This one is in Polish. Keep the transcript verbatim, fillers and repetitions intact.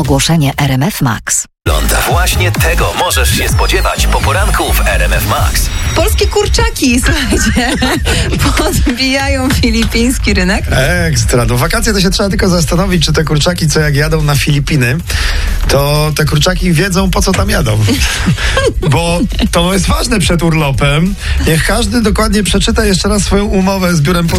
Ogłoszenie R M F Max. Właśnie tego możesz się spodziewać po poranku w R M F Max. Polskie kurczaki, słuchajcie, podbijają filipiński rynek. Ekstra. No wakacje to się trzeba tylko zastanowić, czy te kurczaki, co jak jadą na Filipiny, to te kurczaki wiedzą, po co tam jadą. Bo to jest ważne przed urlopem. Niech każdy dokładnie przeczyta jeszcze raz swoją umowę z biurem